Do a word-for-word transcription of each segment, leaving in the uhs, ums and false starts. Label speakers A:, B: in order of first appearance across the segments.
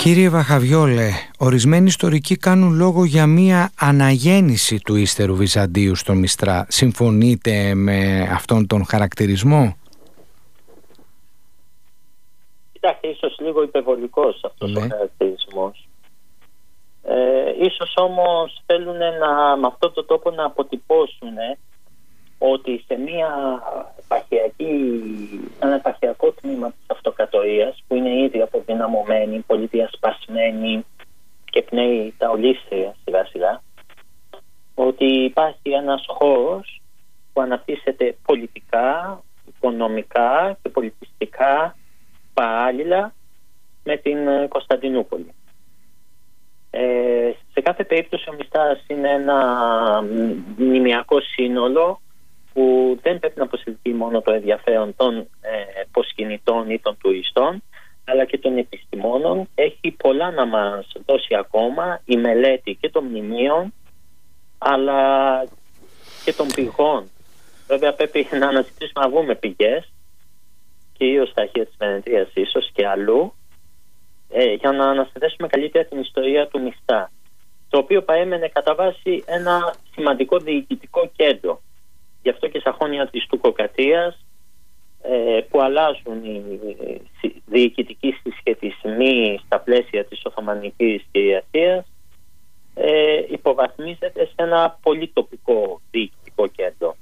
A: Κύριε Βαχαβιόλε, ορισμένοι ιστορικοί κάνουν λόγο για μία αναγέννηση του ύστερου Βυζαντίου στο Μιστρά. Συμφωνείτε με αυτόν τον χαρακτηρισμό?
B: Κοιτάξτε, ίσως λίγο υπερβολικός αυτός ναι. ο χαρακτηρισμός. Ε, ίσως όμως θέλουν να, με αυτόν τον τρόπο να αποτυπώσουν ότι σε μια επαρχιακή, ένα επαρχιακό τμήμα της αυτοκρατορίας που είναι ήδη αποδυναμωμένη, πολύ διασπασμένη και πνέει τα ολίσθρια σιγά σιγά, ότι υπάρχει ένας χώρος που αναπτύσσεται πολιτικά, οικονομικά και πολιτιστικά παράλληλα με την Κωνσταντινούπολη. Ε, σε κάθε περίπτωση ο Μιστράς είναι ένα μνημειακό σύνολο που δεν πρέπει να προσελκύει μόνο το ενδιαφέρον των ε, προσκυνητών ή των τουριστών, αλλά και των επιστημόνων. Έχει πολλά να μας δώσει ακόμα η μελέτη και των μνημείων, αλλά και των πηγών. Βέβαια πρέπει να αναζητήσουμε να βρούμε πηγές, κυρίως στα αρχεία της Βενετίας ίσως και αλλού, ε, για να ανασυνδέσουμε καλύτερα την ιστορία του Μιστρά, το οποίο παρέμενε κατά βάση ένα σημαντικό διοικητικό κέντρο. Γι' αυτό και στα χρόνια της τουρκοκρατίας, ε, που αλλάζουν οι διοικητικοί συσχετισμοί στα πλαίσια της Οθωμανικής κυριαρχίας, ε, υποβαθμίζεται σε ένα πολύ τοπικό διοικητικό κέντρο.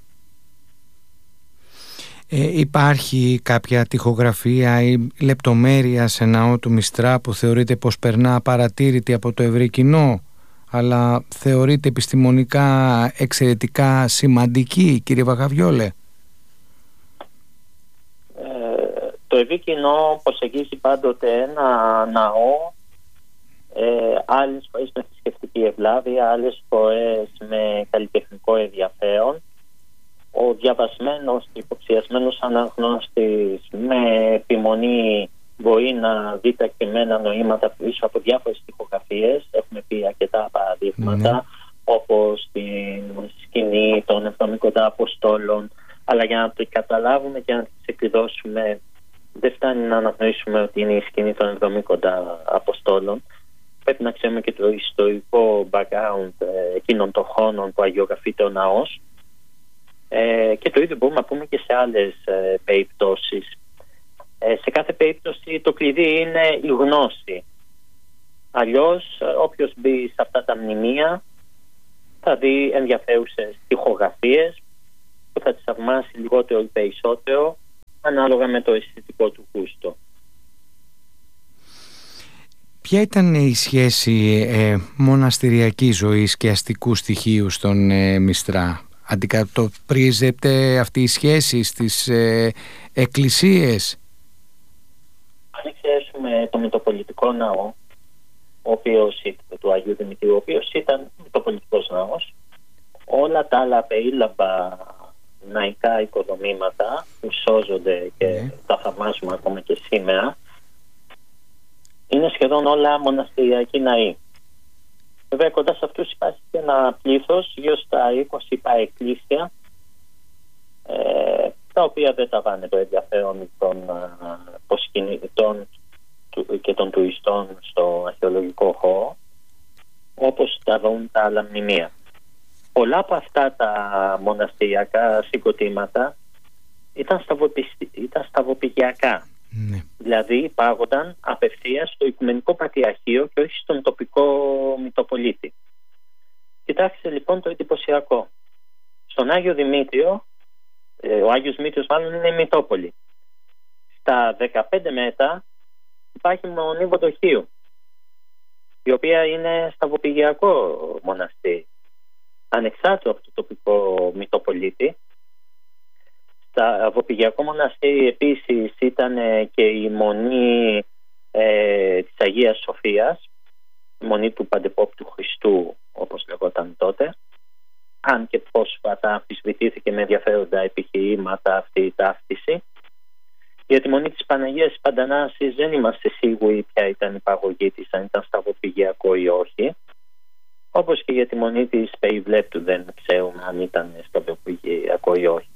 A: Ε, υπάρχει κάποια τοιχογραφία ή λεπτομέρεια σε ναό του Μιστρά που θεωρείται πως περνά απαρατήρητη από το ευρύ κοινό, αλλά θεωρείται επιστημονικά εξαιρετικά σημαντική, κύριε Βαχαβιόλε?
B: Ε, το ευρύ κοινό προσεγγίζει πάντοτε ένα ναό, ε, άλλες φορές με θρησκευτική ευλάβεια, άλλες φορές με καλλιτεχνικό ενδιαφέρον. Ο διαβασμένος και υποψιασμένος αναγνώστης με επιμονή μπορεί να δει τα κειμένα νοήματα πίσω από διάφορες τοιχογραφίες. Έχουμε πει αρκετά παραδείγματα, mm. όπως την σκηνή των εβδομήντα Αποστόλων, αλλά για να το καταλάβουμε και να τις εκδηλώσουμε δεν φτάνει να αναγνωρίσουμε ότι είναι η σκηνή των εβδομήντα Αποστόλων. Πρέπει να ξέρουμε και το ιστορικό background ε, εκείνων των χρόνων που αγιογραφείται ο ναός. Ε, και το ίδιο μπορούμε να πούμε και σε άλλες ε, περιπτώσεις. Ε, σε κάθε περίπτωση το κλειδί είναι η γνώση. Αλλιώς όποιος μπει σε αυτά τα μνημεία θα δει ενδιαφέρουσες τοιχογραφίες που θα τις θαυμάσει λιγότερο ή περισσότερο ανάλογα με το αισθητικό του γούστο.
A: Ποια ήταν η σχέση ε, μοναστηριακής ζωής και αστικού στοιχείου στον ε, Μιστρά? Αντικατοπτρίζεται αυτή η σχέση στις ε, εκκλησίες?
B: Αν εξαιρέσουμε το Μητροπολιτικό Ναό, ο οποίος, του Αγίου Δημητρίου, ο οποίος ήταν Μητροπολιτικός Ναός, όλα τα άλλα περίλαμπα ναϊκά οικοδομήματα που σώζονται και mm. τα θαυμάζουμε ακόμα και σήμερα, είναι σχεδόν όλα μοναστηριακοί ναοί. Βέβαια κοντά σε αυτούς υπάρχει και ένα πλήθος, γύρω στα είκοσι παρεκκλήσια, ε, τα οποία δεν τραβάνε το ενδιαφέρον των προσκυνητών και των τουριστών στο αρχαιολογικό χώρο, όπως τραβούν τα άλλα μνημεία. Πολλά από αυτά τα μοναστηριακά συγκροτήματα ήταν, ήταν σταυροπηγιακά. Ναι. Δηλαδή υπάγονταν απευθείας στο Οικουμενικό Πατριαρχείο και όχι στον τοπικό Μητροπολίτη. Κοιτάξτε λοιπόν το εντυπωσιακό. Στον Άγιο Δημήτριο, ο Άγιος Δημήτριος μάλλον είναι η Μητρόπολη. Στα δεκαπέντε μέτρα υπάρχει μονή Βοδοχείου, η οποία είναι σταυροπηγιακό μοναστήρι, ανεξάρτητο από το τοπικό Μητροπολίτη. Στα Σταυροπηγιακό μοναστήρι επίσης ήταν και η μονή ε, της Αγίας Σοφίας, η μονή του Παντεπόπτου Χριστού όπως λεγόταν τότε, αν και πρόσφατα αμφισβητήθηκε με ενδιαφέροντα επιχειρήματα αυτή η ταύτιση. Για τη μονή της Παναγίας Παντανάσης δεν είμαστε σίγουροι ποια ήταν η παγωγή της, αν ήταν σταυροπηγιακό ή όχι. Όπως και για τη μονή της Περιβλέπτου δεν ξέρουμε αν ήταν σταυροπηγιακό ή όχι.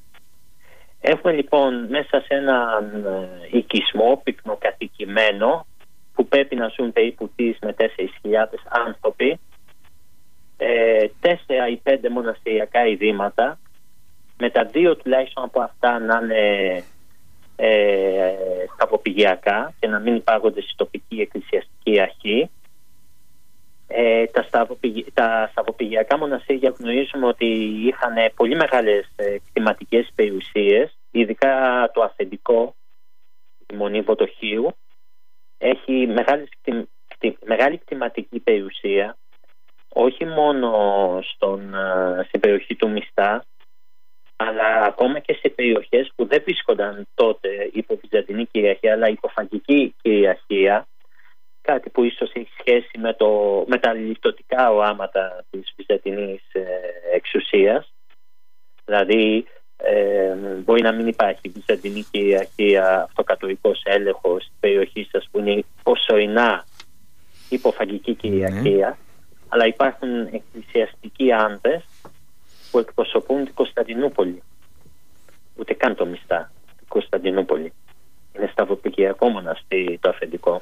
B: Έχουμε λοιπόν μέσα σε έναν οικισμό πυκνοκατοικημένο που που πρέπει να ζουν περίπου τρεις με τέσσερις χιλιάδες άνθρωποι, ε, τέσσερα ή πέντε μοναστηριακά ιδρύματα, με τα δύο τουλάχιστον από αυτά να είναι ε, σταυροπηγειακά και να μην υπάγονται στη τοπική εκκλησιαστική αρχή. Ε, τα, σταυροπηγε... τα σταυροπηγειακά μοναστήρια γνωρίζουμε ότι είχαν πολύ μεγάλες ε, κτηματικές περιουσίες, ειδικά το αφεντικό, η Μονή Βοτοχείου, έχει μεγάλη, κτη... μεγάλη κτηματική περιουσία, όχι μόνο στον, στην περιοχή του Μιστά, αλλά ακόμα και σε περιοχές που δεν βρίσκονταν τότε υπό Βυζαντινή κυριαρχία, αλλά υπό φραγκική κυριαρχία, κάτι που ίσως έχει σχέση με, το, με τα λιτοτικά οράματα της Βυζαντινής ε, εξουσίας. Δηλαδή ε, μπορεί να μην υπάρχει Βυζαντινή κυριαρχία, αυτοκατολικός έλεγχος στην περιοχή σας που είναι προσωρινά υπό φραγκική κυριαρχία, mm. αλλά υπάρχουν εκκλησιαστικοί άντρες που εκπροσωπούν την Κωνσταντινούπολη, ούτε καν το Μιστά, την Κωνσταντινούπολη. Είναι σταυροπηγειακό μοναστήρι το αφεντικό.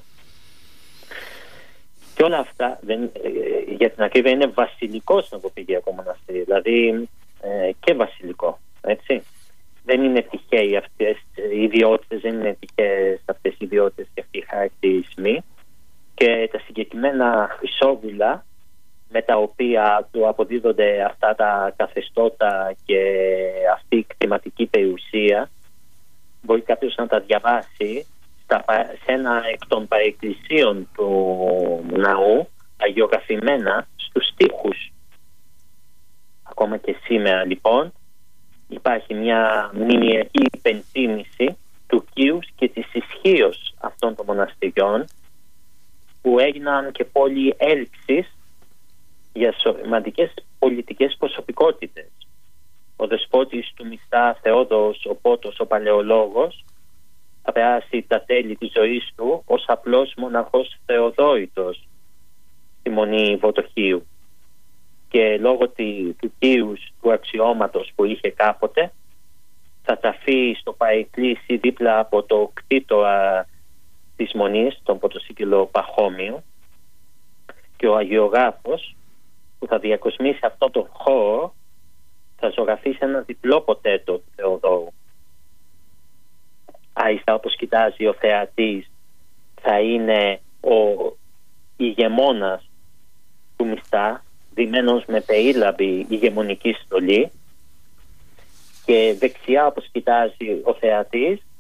B: Και όλα αυτά, δεν, ε, για την ακρίβεια, είναι βασιλικό σταυροπηγειακό μοναστήρι, δηλαδή ε, και βασιλικό, έτσι. Δεν είναι τυχαίοι αυτές οι ιδιότητες, δεν είναι τυχαίες αυτές οι ιδιότητες και αυτοί οι χαρακτηρισμοί, και τα συγκεκριμένα χρυσόβουλα με τα οποία του αποδίδονται αυτά τα καθεστώτα και αυτή η κτηματική περιουσία, μπορεί κάποιος να τα διαβάσει στα, σε ένα εκ των παρεκκλησίων του ναού, αγιογραφημένα στους στίχους. Ακόμα και σήμερα λοιπόν υπάρχει μια μνημειακή υπενθύμηση του κύρους και της ισχύως αυτών των μοναστηριών, που έγιναν και πόλοι έλξης για σημαντικές πολιτικές προσωπικότητες. Ο δεσπότης του Μιστά, Θεόδωρος ο Πότος, ο Παλαιολόγος, θα περάσει τα τέλη της ζωής του ως απλός μοναχός Θεοδόρητος στη Μονή Βοτοχείου, και λόγω του κύρους του αξιώματος που είχε κάποτε θα ταφεί στο παρεκκλήσι δίπλα από το κτήτορα της Μονής, τον Πρωτοσύγκυλο Παχώμιο, και ο αγιογράφος που θα διακοσμήσει αυτό το χώρο θα ζωγραφίσει ένα διπλό ποτέτο του Θεοδόρου. Άριστα, όπως κοιτάζει ο θεατής, θα είναι ο ηγεμόνας του Μιστά, δημένος με περίλαβη ηγεμονική στολή, και δεξιά, όπως κοιτάζει ο θεατής,